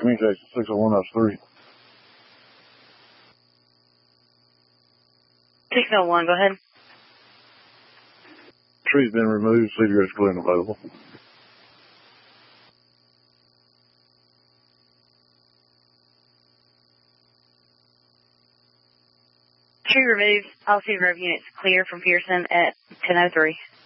Communication 601-3. 601, go ahead. Tree's been removed, cigarettes clean available. Tree removed. All Cedar Grove units clear from Pearson at 10:03.